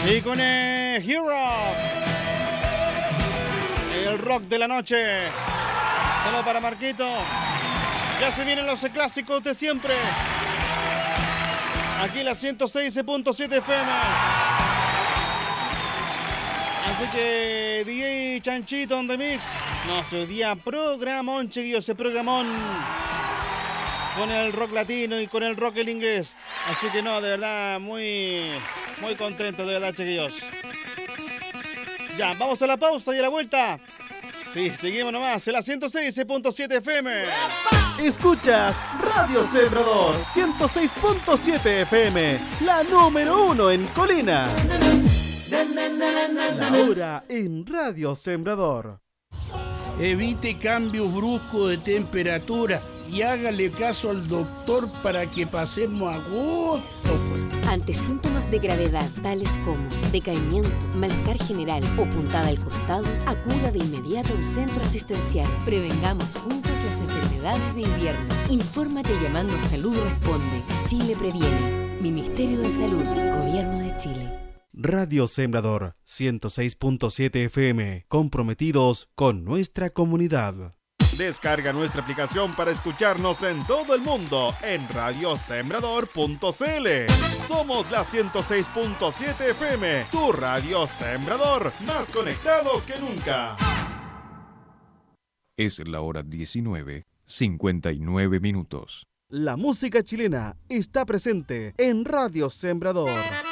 Y con el Hero, el rock de la noche. Solo para Marquito. Ya se vienen los clásicos de siempre. Aquí la 106.7 FM. Así que DJ Chanchito on the mix. No, se día programón, chiquillos, ese programón. Con el rock latino y con el rock en inglés. Así que no, de verdad, muy contento, de verdad, chiquillos. Ya, vamos a la pausa y a la vuelta. Sí, seguimos nomás, en la 106.7 FM. Escuchas Radio Sembrador 106.7 FM, la número 1 en Colina. La hora en Radio Sembrador. Evite cambios bruscos de temperatura y hágale caso al doctor para que pasemos a gusto. Ante síntomas de gravedad, tales como decaimiento, malestar general o puntada al costado, acuda de inmediato a un centro asistencial. Prevengamos juntos las enfermedades de invierno. Infórmate llamando a Salud Responde. Chile previene. Ministerio de Salud, Gobierno de Chile. Radio Sembrador 106.7 FM, comprometidos con nuestra comunidad. Descarga nuestra aplicación para escucharnos en todo el mundo en radiosembrador.cl. Somos la 106.7 FM, tu Radio Sembrador, más conectados que nunca. Es la hora 19:59. La música chilena está presente en Radio Sembrador.